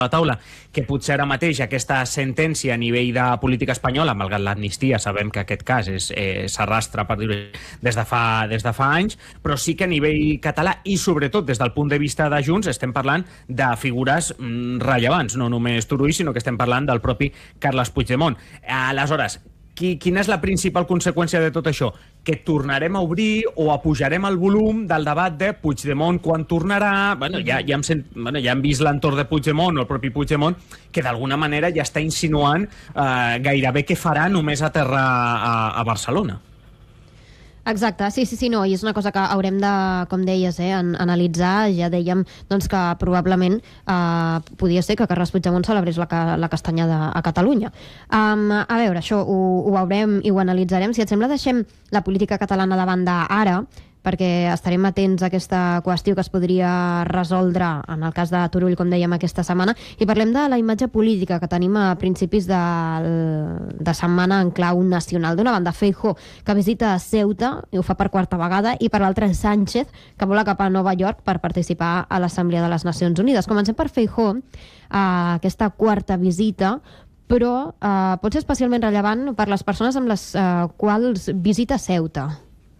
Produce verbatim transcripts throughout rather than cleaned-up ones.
la taula, que potser ara mateix aquesta sentència a nivell de política espanyola, malgrat l'amnistia, sabem que aquest cas eh, s'arrastra, per dir-ho, des, de fa, des de fa anys, però sí que a nivell català i sobretot des del punt de vista de Junts estem parlant de figures mm, rellevants, no només Turull, sinó que estem parlant del propi Carles Puigdemont. Aleshores, Qui, quina és la principal conseqüència de tot això? Que tornarem a obrir o apujarem el volum del debat de Puigdemont quan tornarà. Bueno, ja, ja, hem, sent, bueno, ja hem vist l'entorn de Puigdemont o el propi Puigdemont que d'alguna manera ja està insinuant eh, gairebé què farà només aterrar a, a Barcelona. Exacte, sí, sí, sí, no, i és una cosa que haurem de, com deies, eh, an analitzar. Ja dèiem doncs, que probablement eh, podia ser que Carles Puigdemont celebrés la, la castanyada a Catalunya. Um, a veure, això ho, ho veurem i ho analitzarem. Si et sembla, deixem la política catalana de banda ara, perquè estarem atents a aquesta qüestió que es podria resoldre en el cas de Turull, com dèiem, aquesta setmana, i parlem de la imatge política que tenim a principis de, de setmana en clau nacional. D'una banda, Feijóo, que visita Ceuta, i ho fa per quarta vegada, i per l'altra, Sánchez, que vola cap a Nova York per participar a l'Assemblea de les Nacions Unides. Comencem per Feijóo, eh, aquesta quarta visita, però eh, pot ser especialment rellevant per les persones amb les eh, quals visita Ceuta.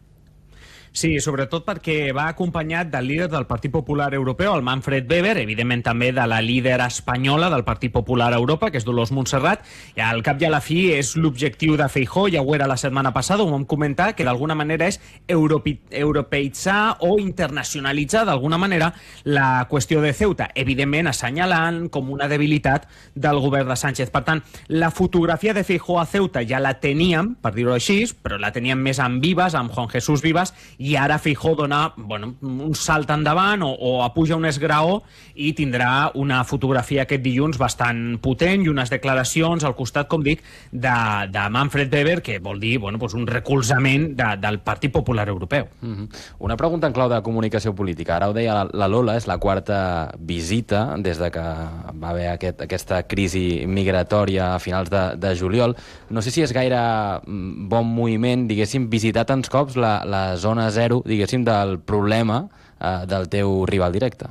Sí, sobretot perquè va acompanyat del líder del Partit Popular Europeu, el Manfred Weber, evidentment també de la líder espanyola del Partit Popular a Europa, que és Dolors Montserrat, i al cap i a la fi és l'objectiu de Feijóo, ja ho era la setmana passada, ho vam comentar, que d'alguna manera és europe europeitzar o internacionalitzar d'alguna manera la qüestió de Ceuta, evidentment assenyalant com una debilitat del govern de Sánchez. Per tant, la fotografia de Feijóo a Ceuta ja la teníem, per dir-ho així, però la teníem més amb Vives, amb Juan Jesús Vives, i ara Feijóo dona bueno, un salt endavant o, o apuja un esgraó i tindrà una fotografia aquest dilluns bastant potent i unes declaracions al costat, com dic, de, de Manfred Weber, que vol dir bueno, pues un recolzament de, del Partit Popular Europeu. Mm-hmm. Una pregunta en clau de comunicació política. Ara ho deia la, la Lola, és la quarta visita des de que va haver aquest, aquesta crisi migratòria a finals de, de juliol. No sé si és gaire bon moviment, diguéssim, visitar tants cops la, la zona zero, diguéssim, del problema eh, del teu rival directe.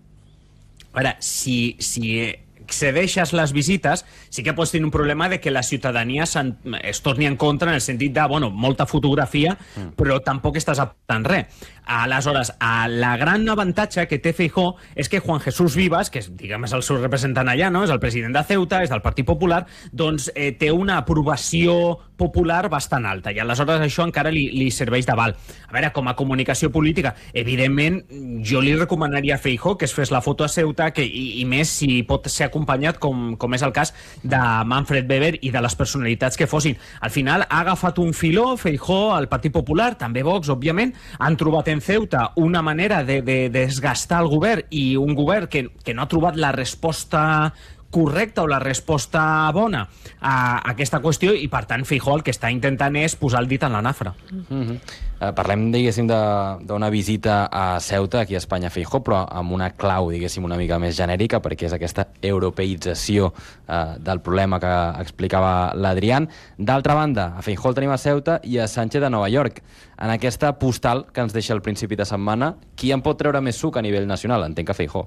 A veure, si, si cedeixes les visites, sí que pots tenir un problema de que la ciutadania es torni en contra en el sentit de, bueno, molta fotografia, mm. però tampoc estàs aportant res. Aleshores, la gran avantatge que té Feijóo és que Juan Jesús Vives, que és, diguem, és el seu representant allà, no? És el president de Ceuta, és del Partit Popular, doncs eh, té una aprovació popular bastant alta, i aleshores això encara li, li serveix d'aval. A veure, com a comunicació política, evidentment, jo li recomanaria a Feijóo que es fes la foto a Ceuta, que, i, i més si pot ser acompanyat, com, com és el cas de Manfred Weber i de les personalitats que fossin. Al final ha agafat un filó, Feijóo, el Partit Popular, també Vox, òbviament, han trobat en Ceuta una manera de, de, de desgastar el govern, i un govern que, que no ha trobat la resposta correcta o la resposta bona a aquesta qüestió, i per tant Feijóo el que està intentant és posar el dit en la nafra. Mm-hmm. eh, Parlem, diguéssim, d'una visita a Ceuta, aquí a Espanya, Feijóo, però amb una clau, diguéssim, una mica més genèrica, perquè és aquesta europeïtzació eh, del problema que explicava l'Adrián. D'altra banda, a Feijóo el tenim a Ceuta i a Sánchez a Nova York. En aquesta postal que ens deixa al principi de setmana, qui en pot treure més suc a nivell nacional? Entenc que Feijóo.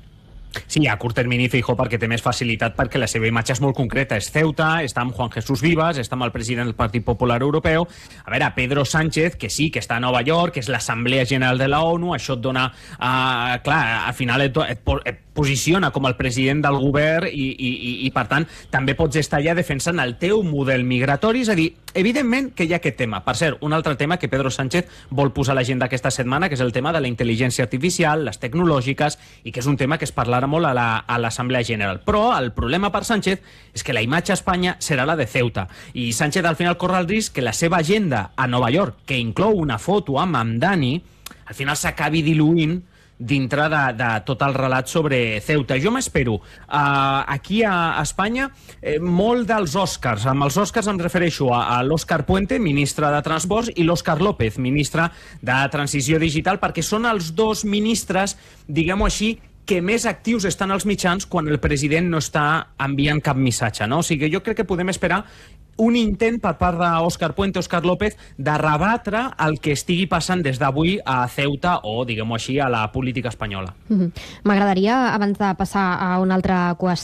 Sí, a curt termini Feijóo perquè té més facilitat, perquè la seva imatge és molt concreta. És Ceuta, està amb Juan Jesús Vives, està amb el president del Partit Popular Europeu. A veure, Pedro Sánchez, que sí, que està a Nova York, que és l'Assemblea General de la ONU, això et dona... Uh, clar, al final et, et, et posiciona com el president del govern i, i, i, i per tant, també pots estar allà defensant el teu model migratori. És a dir, evidentment que hi ha aquest tema. Per cert, un altre tema que Pedro Sánchez vol posar a l'agenda aquesta setmana, que és el tema de la intel·ligència artificial, les tecnològiques, i que és un tema que es parlarà molt a l'Assemblea General. Però el problema per Sánchez és que la imatge a Espanya serà la de Ceuta, i Sánchez al final corre el risc que la seva agenda a Nova York, que inclou una foto amb Mamdani, al final s'acabi diluint dintre de, de tot el relat sobre Ceuta. Jo m'espero uh, aquí a Espanya eh, molt dels Oscars. Amb els Oscars em refereixo a, a l'Òscar Puente, ministre de Transports, i l'Òscar López, ministre de Transició Digital, perquè són els dos ministres, diguem-ho així, que més actius estan els mitjans quan el president no està enviant cap missatge, no? O sigui, jo crec que podem esperar un intent per part d'Òscar Puente, Òscar López, de rebatre el que estigui passant des d'avui a Ceuta o, diguem-ho així, a la política espanyola. M'agradaria, abans de passar a una altra qüestió,